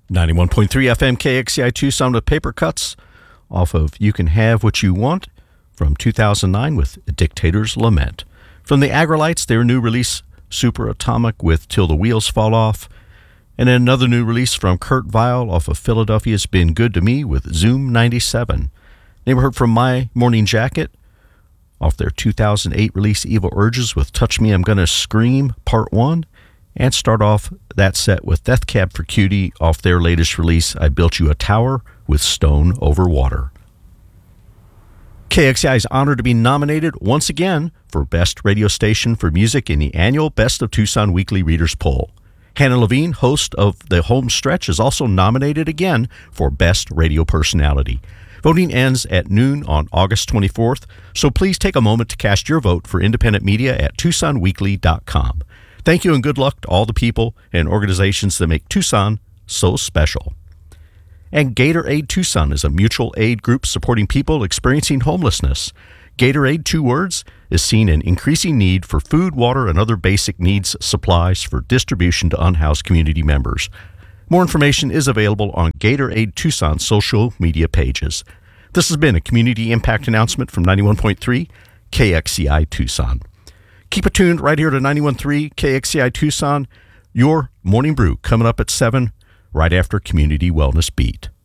91.3 FM KXCI Tucson with Paper Cuts off of You Can Have What You Want from 2009 with Dictator's Lament. From the Agrolites, their new release, Super Atomic with Till the Wheels Fall Off. And then another new release from Kurt Vile off of Philadelphia's Been Good to Me with Zoom 97. They were heard from My Morning Jacket off their 2008 release Evil Urges with Touch Me I'm Gonna Scream Part 1. And start off that set with Death Cab for Cutie off their latest release, I Built You a Tower with Stone Over Water. KXCI is honored to be nominated once again for Best Radio Station for Music in the annual Best of Tucson Weekly Readers Poll. Hannah Levine, host of The Home Stretch, is also nominated again for Best Radio Personality. Voting ends at noon on August 24th, so please take a moment to cast your vote for independent media at TucsonWeekly.com. Thank you and good luck to all the people and organizations that make Tucson so special. And Gator Aid Tucson is a mutual aid group supporting people experiencing homelessness. Gator Aid, 2 words, is seen an increasing need for food, water, and other basic needs supplies for distribution to unhoused community members. More information is available on Gator Aid Tucson social media pages. This has been a community impact announcement from 91.3 KXCI Tucson. Keep it tuned right here to 91.3 KXCI Tucson. Your Morning Brew coming up at 7 right after Community Wellness Beat.